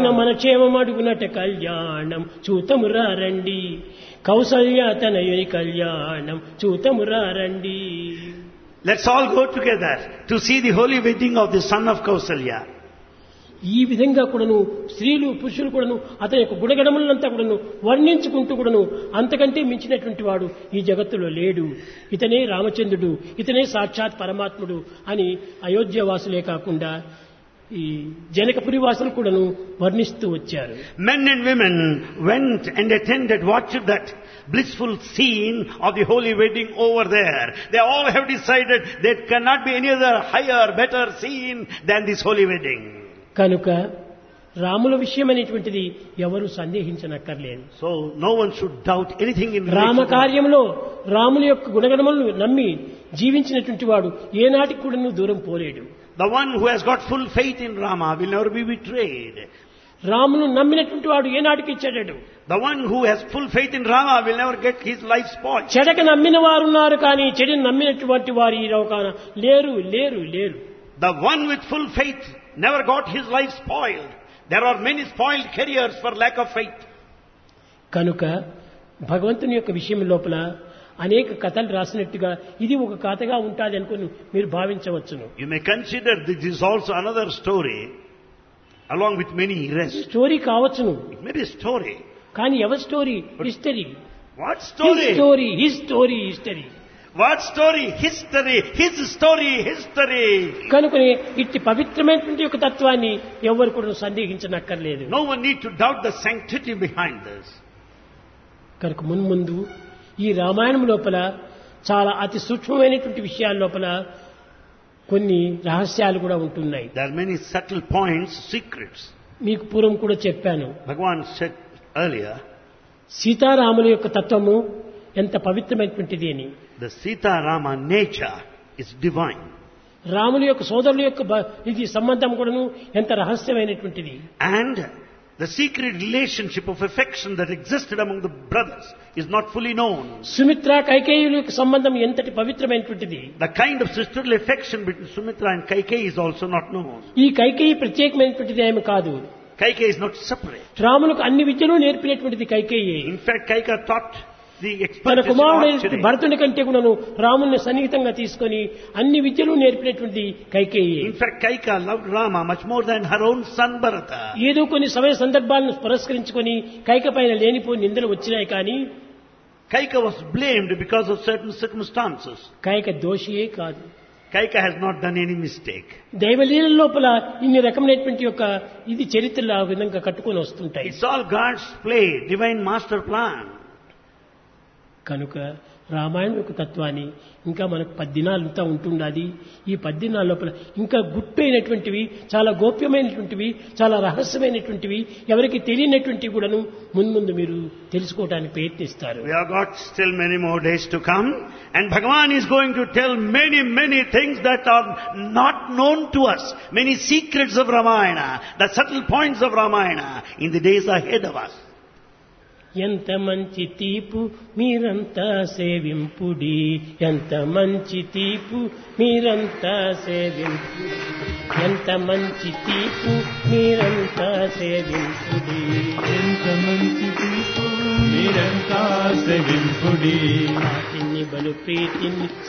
కావున మన క్షేమమడుగునట కళ్యాణం చూతమురా రండి, కౌసల్య తనయుని కళ్యాణం చూతమురా రండి. Let's all go together to see the holy wedding of the son of Kausalya. ఈ విధంగా కూడాను స్త్రీలు పురుషులు కూడాను అతని యొక్క గుణగణములంతా కూడాను వర్ణించుకుంటూ కూడాను అంతకంటే మించినటువంటి వాడు ఈ జగత్తులో లేడు, ఇతనే రామచంద్రుడు, ఇతనే సాక్షాత్ పరమాత్ముడు అని అయోధ్యవాసులే కాకుండా ఈ జనకపురి వాసులు కూడాను వర్ణిస్తూ వచ్చారు. Men and women went and attended, watched that blissful scene of the holy wedding over there. They all have decided there cannot be any other higher, better scene than this holy wedding. కనుక రాముల విషయం అనేటువంటిది ఎవరు సందేహించనక్కర్లేదు. So no one should doubt anything in Rama కార్యంలో రాముల యొక్క గుణగణములను నమ్మి జీవించినటువంటి వాడు ఏనాటికి కూడా దూరం పోలేడు. The one who has got full faith in Rama will never be betrayed. రామును నమ్మినటువంటి వాడు ఏనాటికి చెడడు. The one who has full faith in Rama will never get his life spoiled. చెడక నమ్మిన వారు ఉన్నారు, కానీ చెడుని నమ్మినటువంటి వారు ఈ లోకాన లేరు లేరు లేరు. The one with full faith never got his life spoiled. There are many spoiled careers for lack of faith. కనుక భగవంతుని యొక్క విషయం లోపల అనేక కథలు రాసినట్టుగా ఇది ఒక కథగా ఉంటుంది అనుకుని మీరు భావించవచ్చును. You may consider this is also another story along with many rest. Story కావచ్చును, It may be a story. కానీ ఎవరి story? History. What story? His story history. What story? History. His story. History. కనుకనే ఇట్టి పవిత్రమైనటువంటి యొక్క తత్వాన్ని ఎవరు కూడా సందేహించనక్కర్లేదు. No one need to doubt the sanctity behind this. కనుక మున్ముందు ఈ రామాయణం లోపల చాలా అతి సూక్ష్మమైనటువంటి విషయాల లోపల కొన్ని రహస్యాలు కూడా ఉంటున్నాయి. There are many subtle points, secrets. మీకు పూర్వం కూడా చెప్పాను, Bhagavan said earlier, సీతారాముల యొక్క తత్వము ఎంత పవిత్రమైనటువంటిది అని. the Sita Rama nature is divine. రాముల యొక్క సోదరుల యొక్క ఇది సంబంధం కూడాను ఎంత రహస్యమైనటువంటిది. And the secret relationship of affection that existed among the brothers is not fully known. Sumitra కైకేయుల యొక్క సంబంధం ఎంతటి పవిత్రమైనటువంటిది. The kind of sisterly affection between Sumitra and Kaikeyi is also not known. ఈ కైకేయి ప్రత్యేకమైనటువంటిది ఏమి కాదు. Kaikeyi is not separate. రాములకు అన్ని విద్యలు నేర్పినటువంటిది Kaikeyi. In fact, Kaikeyi taught the తన expertise in కుమారుడైన archery. భరతుని కంటే కూడాను రాముని సన్నిహితంగా తీసుకొని అన్ని విద్యలు నేర్పినటువంటి Kaikeyi. In fact, Kaikeyi loved Rama much more than her own son Bharata. ఏదో కొన్ని సమయ సందర్భాలను పురస్కరించుకొని కైక పైన లేనిపోని నిందలు వచ్చినాయి, కానీ Kaikeyi was blamed because of certain circumstances. Kaika దోషియే కాదు. Kaikeyi has not done any mistake. దైవలీల లోపల ఇన్ని రకమైనటువంటి యొక్క ఇది చరిత్రలు ఆ విధంగా కట్టుకొని వస్తుంటాయి. It's all God's play, divine master plan. కనుక రామాయణం యొక్క తత్వాన్ని ఇంకా మనకు 10 దినాలంతా ఉంటున్నది. ఈ 10 దినాల లోపల ఇంకా గుట్టైనటువంటివి, చాలా గోప్యమైనటువంటివి, చాలా రహస్యమైనటువంటివి, ఎవరికి తెలియనటువంటివి కూడాను ముందు మీరు తెలుసుకోవడానికి ప్రయత్నిస్తారు. We have got still many more days to come, and Bhagavan is going to tell many things that are not known to us, many secrets of Ramayana, the subtle points of Ramayana in the days ahead of us. ఎంత మంచి తీపు మీరంతా సేవింపుడి, ఎంత మంచి తీపు మీరంతా సేవింపుడి, ఎంత మంచి తీపు మీరంతా సేవింపుడి, ఎంత మంచి తీపు మీరంతా సేవింపుడి, బలు ప్రీతిని